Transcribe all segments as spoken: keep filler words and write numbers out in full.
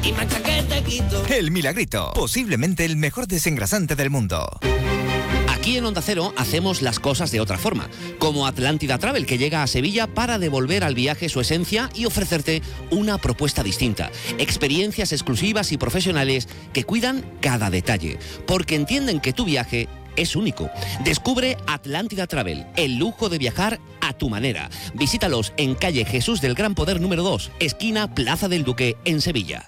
y mancha que te quito. El Milagrito, posiblemente el mejor desengrasante del mundo. Aquí en Onda Cero hacemos las cosas de otra forma, como Atlántida Travel, que llega a Sevilla para devolver al viaje su esencia y ofrecerte una propuesta distinta. Experiencias exclusivas y profesionales que cuidan cada detalle, porque entienden que tu viaje es único. Descubre Atlántida Travel, el lujo de viajar a tu manera. Visítalos en calle Jesús del Gran Poder número dos, esquina Plaza del Duque, en Sevilla.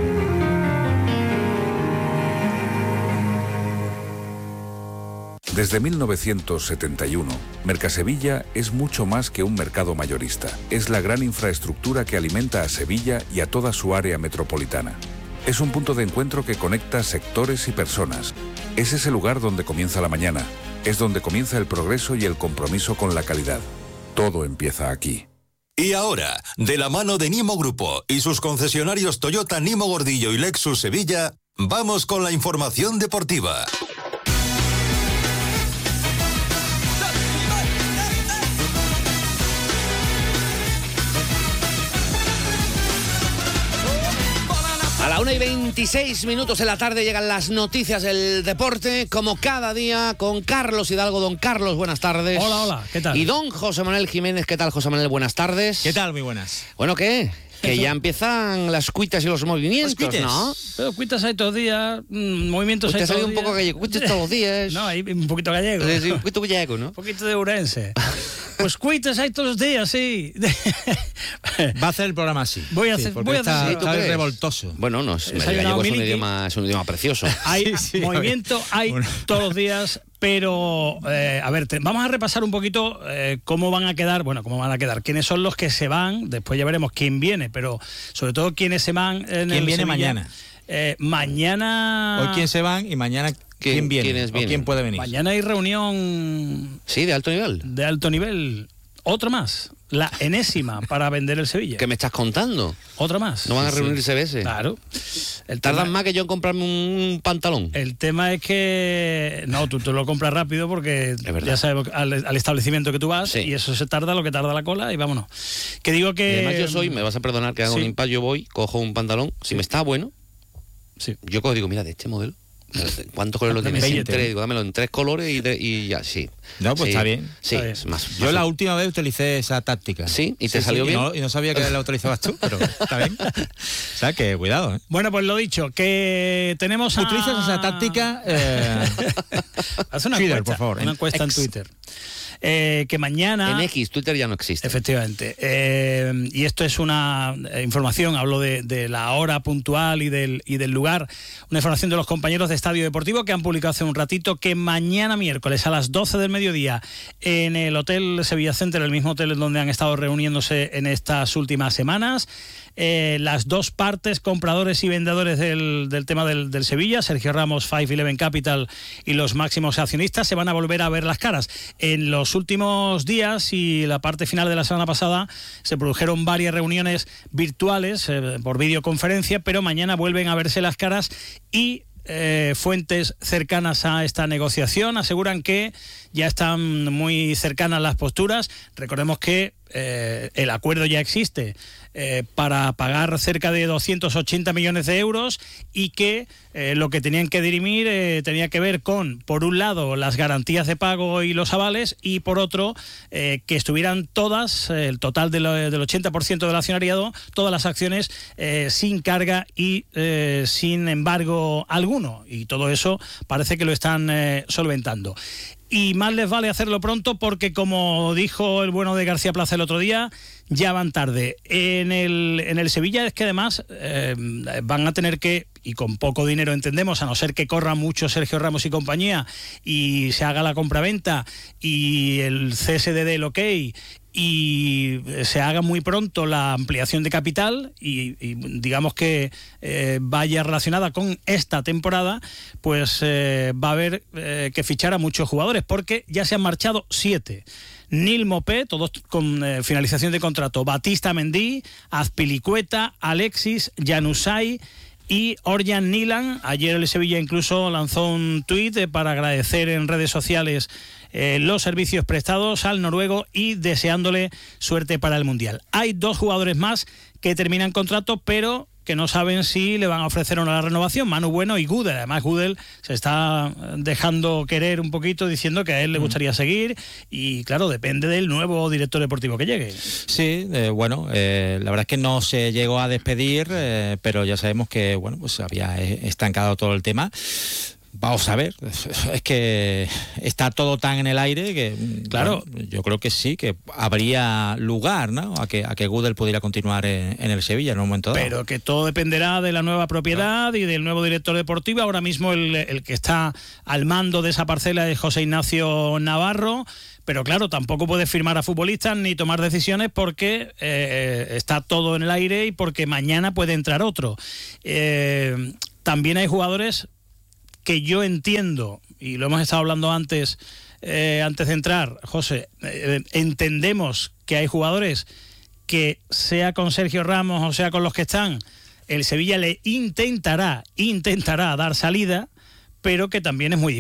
Desde mil novecientos setenta y uno, Mercasevilla es mucho más que un mercado mayorista. Es la gran infraestructura que alimenta a Sevilla y a toda su área metropolitana. Es un punto de encuentro que conecta sectores y personas. Es ese lugar donde comienza la mañana. Es donde comienza el progreso y el compromiso con la calidad. Todo empieza aquí. Y ahora, de la mano de Nimo Grupo y sus concesionarios Toyota Nimo Gordillo y Lexus Sevilla, vamos con la información deportiva. A la una y veintiséis minutos de la tarde llegan las noticias del deporte, como cada día, con Carlos Hidalgo. Don Carlos, buenas tardes. Hola, hola, ¿qué tal? Y don José Manuel Jiménez, ¿qué tal, José Manuel? Buenas tardes. ¿Qué tal? Muy buenas. Bueno, ¿qué? Que ya empiezan las cuitas y los movimientos, cuites, ¿no? Pero cuitas hay todos los días, mmm, movimientos hay todos los días. Usted salió un poco gallego, cuites todos los días. No, hay un poquito gallego. Sí, sí, un poquito gallego, ¿no? Un poquito de urense. Pues cuites hay todos los días, sí. Va a hacer el programa así. Voy a hacer, sí, voy a hacer. Está, ¿Sí, está revoltoso. Bueno, no, es, el gallego es un, idioma, es un idioma precioso. Hay sí, sí, movimiento, hay bueno. todos los días, pero eh, a ver, te, vamos a repasar un poquito eh, cómo van a quedar, bueno, cómo van a quedar, quiénes son los que se van, después ya veremos quién viene, pero sobre todo quiénes se van en ¿Quién el viene Sevilla. mañana? Eh, mañana... Hoy quién se van y mañana quién, ¿quién viene? ¿Quiénes vienen? ¿O quién puede venir? Mañana hay reunión... Sí, de alto nivel. De alto nivel. Otro más. La enésima para vender el Sevilla. ¿Qué me estás contando? Otra más. ¿No van a sí, reunirse sí. veces? Claro. El ¿Tardan tema, más que yo en comprarme un pantalón? El tema es que... No, tú te lo compras rápido porque ya sabes al, al establecimiento que tú vas sí. y eso se tarda lo que tarda la cola y vámonos. Que digo que... Y además yo soy, me vas a perdonar que haga sí. un impasse, yo voy, cojo un pantalón, si sí. me está bueno, sí. yo cojo, digo, mira, de este modelo, ¿cuántos colores lo tienes? En tres, digo, dámelo en tres colores y, de, y ya, sí. No, pues sí, está bien. Sí, está bien. Es más, yo más la un... última vez utilicé esa táctica. Sí, y te sí, salió sí, bien. Y no, y no sabía que la utilizabas tú, pero está bien. O sea, que cuidado, ¿eh? Bueno, pues lo dicho, que tenemos a... Utilizas esa táctica... Eh... Haz una Twitter, encuesta, por favor. Una encuesta en, en Twitter. Eh, que mañana... En X, Twitter ya no existe. Efectivamente. Eh, y esto es una información, hablo de, de la hora puntual y del, y del lugar, una información de los compañeros de Estadio Deportivo que han publicado hace un ratito que mañana miércoles a las doce del mediodía en el Hotel Sevilla Center, el mismo hotel en donde han estado reuniéndose en estas últimas semanas, eh, las dos partes, compradores y vendedores del, del tema del, del Sevilla, Sergio Ramos, cinco eleven Capital y los máximos accionistas, se van a volver a ver las caras. En los últimos días y la parte final de la semana pasada se produjeron varias reuniones virtuales eh, por videoconferencia, pero mañana vuelven a verse las caras y Eh, fuentes cercanas a esta negociación aseguran que ya están muy cercanas las posturas. Recordemos que eh, el acuerdo ya existe eh, para pagar cerca de doscientos ochenta millones de euros y que eh, lo que tenían que dirimir eh, tenía que ver con, por un lado, las garantías de pago y los avales y por otro, eh, que estuvieran todas, eh, el total de lo, del ochenta por ciento del accionariado, todas las acciones eh, sin carga y eh, sin embargo alguno, y todo eso parece que lo están eh, solventando. Y más les vale hacerlo pronto porque, como dijo el bueno de García Plaza el otro día, ya van tarde. En el, en el Sevilla es que además eh, van a tener que, y con poco dinero entendemos, a no ser que corra mucho Sergio Ramos y compañía y se haga la compraventa y el C S D dé el ok y se haga muy pronto la ampliación de capital y, y digamos que eh, vaya relacionada con esta temporada, pues eh, va a haber eh, que fichar a muchos jugadores porque ya se han marchado siete. Nil Mopé, todos con eh, finalización de contrato, Batista Mendy, Azpilicueta, Alexis, Januzaj y Orjan Nilan. Ayer el Sevilla incluso lanzó un tuit eh, para agradecer en redes sociales eh, los servicios prestados al noruego y deseándole suerte para el Mundial. Hay dos jugadores más que terminan contrato, pero que no saben si le van a ofrecer o no la renovación, Manu Bueno y Gudel. Además, Gudel se está dejando querer un poquito diciendo que a él le gustaría seguir y, claro, depende del nuevo director deportivo que llegue. Sí, eh, bueno, eh, la verdad es que no se llegó a despedir, eh, pero ya sabemos que, bueno, pues había estancado todo el tema. Vamos a ver, es que está todo tan en el aire que, claro, bueno, yo creo que sí, que habría lugar, ¿no?, a que a que Gudel pudiera continuar en, en el Sevilla en un momento dado. Pero que todo dependerá de la nueva propiedad, claro, y del nuevo director deportivo. Ahora mismo el, el que está al mando de esa parcela es José Ignacio Navarro, pero claro, tampoco puede firmar a futbolistas ni tomar decisiones porque eh, está todo en el aire y porque mañana puede entrar otro. Eh, también hay jugadores que yo entiendo, y lo hemos estado hablando antes, eh, antes de entrar, José, eh, entendemos que hay jugadores que, sea con Sergio Ramos o sea con los que están, el Sevilla le intentará, intentará dar salida, pero que también es muy difícil.